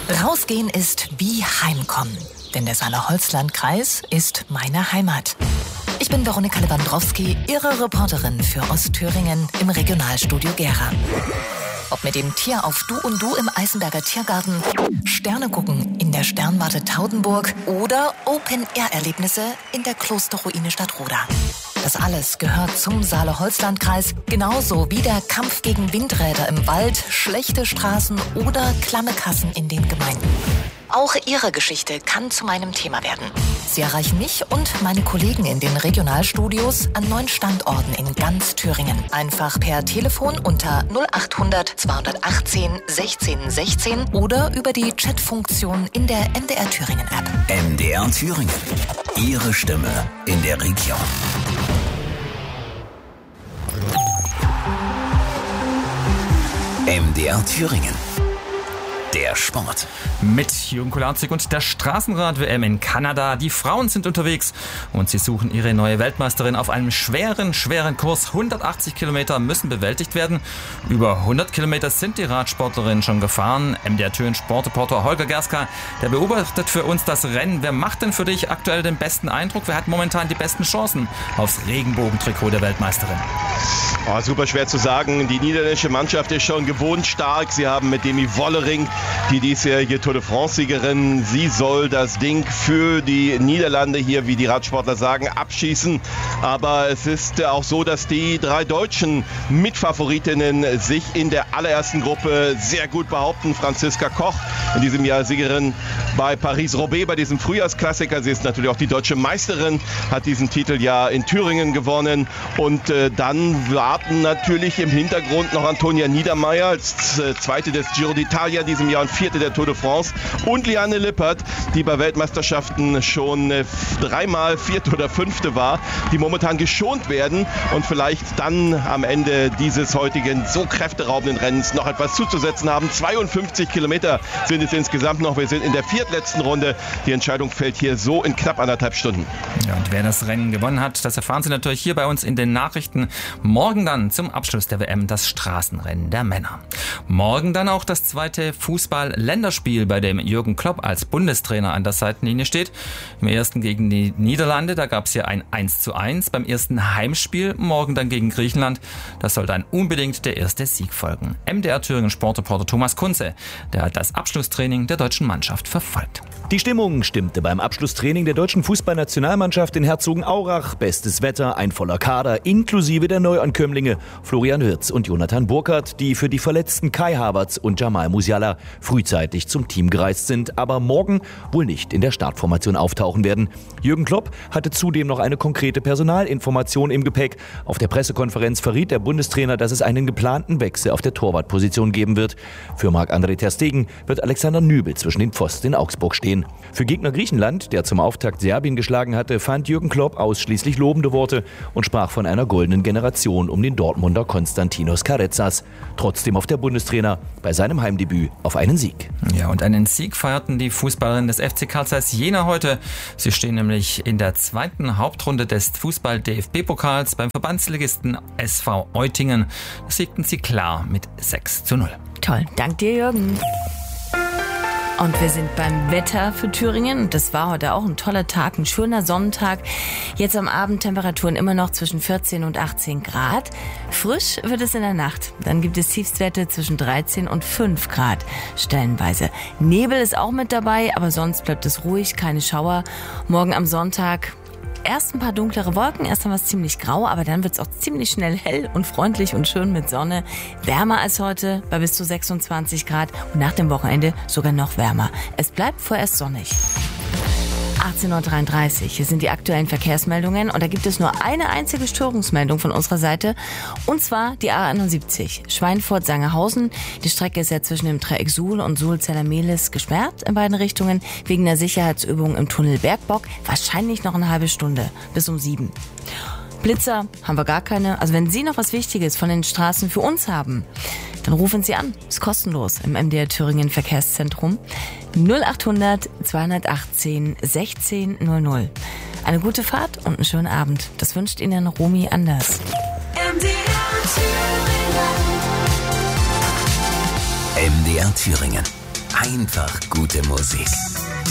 Rausgehen ist wie Heimkommen, denn der Saale-Holzland-Kreis ist meine Heimat. Ich bin Veronika Lewandowski, Ihre Reporterin für Ostthüringen im Regionalstudio Gera. Ob mit dem Tier auf Du und Du im Eisenberger Tiergarten, Sterne gucken in der Sternwarte Taudenburg oder Open-Air-Erlebnisse in der Klosterruine Stadtroda. Das alles gehört zum Saale-Holzland-Kreis, genauso wie der Kampf gegen Windräder im Wald, schlechte Straßen oder klamme Kassen in den Gemeinden. Auch Ihre Geschichte kann zu meinem Thema werden. Sie erreichen mich und meine Kollegen in den Regionalstudios an 9 Standorten in ganz Thüringen. Einfach per Telefon unter 0800 218 16 16 oder über die Chatfunktion in der MDR Thüringen App. MDR Thüringen. Ihre Stimme in der Region. MDR Thüringen. Der Sport. Mit Jürgen Kolarczyk und der Straßenrad-WM in Kanada. Die Frauen sind unterwegs und sie suchen ihre neue Weltmeisterin auf einem schweren Kurs. 180 Kilometer müssen bewältigt werden. Über 100 Kilometer sind die Radsportlerinnen schon gefahren. MDR Thüringen Sportreporter Holger Gerska, der beobachtet für uns das Rennen. Wer macht denn für dich aktuell den besten Eindruck? Wer hat momentan die besten Chancen aufs Regenbogentrikot der Weltmeisterin? Super schwer zu sagen. Die niederländische Mannschaft ist schon gewohnt stark. Sie haben mit Demi Wollering die diesjährige Tour de France-Siegerin. Sie soll das Ding für die Niederlande hier, wie die Radsportler sagen, abschießen. Aber es ist auch so, dass die 3 deutschen Mitfavoritinnen sich in der allerersten Gruppe sehr gut behaupten. Franziska Koch, in diesem Jahr Siegerin bei Paris-Roubaix, bei diesem Frühjahrsklassiker. Sie ist natürlich auch die deutsche Meisterin, hat diesen Titel ja in Thüringen gewonnen. Und dann warten natürlich im Hintergrund noch Antonia Niedermeier als Zweite des Giro d'Italia diesem Jahr und Vierte der Tour de France. Und Liane Lippert, die bei Weltmeisterschaften schon 3-mal Vierte oder Fünfte war, die momentan geschont werden und vielleicht dann am Ende dieses heutigen so kräfteraubenden Rennens noch etwas zuzusetzen haben. 52 Kilometer sind es insgesamt noch. Wir sind in der viertletzten Runde. Die Entscheidung fällt hier so in knapp 1,5 Stunden. Ja, und wer das Rennen gewonnen hat, das erfahren Sie natürlich hier bei uns in den Nachrichten. Morgen dann zum Abschluss der WM das Straßenrennen der Männer. Morgen dann auch das zweite Fußball-Länderspiel, bei dem Jürgen Klopp als Bundestrainer an der Seitenlinie steht. Im ersten gegen die Niederlande, da gab es ja ein 1:1. Beim ersten Heimspiel, morgen dann gegen Griechenland, das soll dann unbedingt der erste Sieg folgen. MDR Thüringen Sportreporter Thomas Kunze, der hat das Abschlusstraining der deutschen Mannschaft verfolgt. Die Stimmung stimmte beim Abschlusstraining der deutschen Fußballnationalmannschaft in Herzogenaurach. Bestes Wetter, ein voller Kader, inklusive der Neuankömmlinge Florian Wirtz und Jonathan Burkhardt, die für die verletzten Kai Havertz und Jamal Musiala frühzeitig zum Team gereist sind, aber morgen wohl nicht in der Startformation auftauchen werden. Jürgen Klopp hatte zudem noch eine konkrete Personalinformation im Gepäck. Auf der Pressekonferenz verriet der Bundestrainer, dass es einen geplanten Wechsel auf der Torwartposition geben wird. Für Marc-André ter Stegen wird Alexander Nübel zwischen den Pfosten in Augsburg stehen. Für Gegner Griechenland, der zum Auftakt Serbien geschlagen hatte, fand Jürgen Klopp ausschließlich lobende Worte und sprach von einer goldenen Generation um den Dortmunder Konstantinos Karezas. Trotzdem auf der Bundestrainer bei seinem Heimdebüt auf einen Sieg. Ja, und einen Sieg feierten die Fußballerinnen des FC Carl Zeiss Jena heute. Sie stehen nämlich in der zweiten Hauptrunde des Fußball-DFB-Pokals beim Verbandsligisten SV Eutingen. Das siegten sie klar mit 6:0. Toll, dank dir, Jürgen. Und wir sind beim Wetter für Thüringen. Und das war heute auch ein toller Tag, ein schöner Sonnentag. Jetzt am Abend Temperaturen immer noch zwischen 14 und 18 Grad. Frisch wird es in der Nacht. Dann gibt es Tiefstwerte zwischen 13 und 5 Grad stellenweise. Nebel ist auch mit dabei, aber sonst bleibt es ruhig, keine Schauer. Morgen am Sonntag erst ein paar dunklere Wolken, erst einmal ziemlich grau, aber dann wird es auch ziemlich schnell hell und freundlich und schön mit Sonne. Wärmer als heute bei bis zu 26 Grad und nach dem Wochenende sogar noch wärmer. Es bleibt vorerst sonnig. 18:33 Uhr. Hier sind die aktuellen Verkehrsmeldungen und da gibt es nur eine einzige Störungsmeldung von unserer Seite und zwar die A71 Schweinfurt-Sangerhausen. Die Strecke ist ja zwischen dem Dreieck Suhl und Suhl-Zellermehlis gesperrt in beiden Richtungen wegen der Sicherheitsübung im Tunnel Bergbock. Wahrscheinlich noch eine halbe Stunde bis um 7. Blitzer haben wir gar keine. Also wenn Sie noch was Wichtiges von den Straßen für uns haben, dann rufen Sie an. Ist kostenlos im MDR Thüringen Verkehrszentrum 0800 218 1600. Eine gute Fahrt und einen schönen Abend. Das wünscht Ihnen Romy Anders. MDR Thüringen. einfach gute Musik.